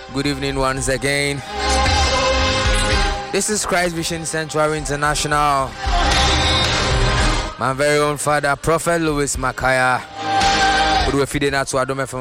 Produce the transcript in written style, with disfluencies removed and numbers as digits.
Good evening once again. This is Christ Vision Sanctuary International. My very own father, Prophet Louis Makaya. We were feeding out to Adome from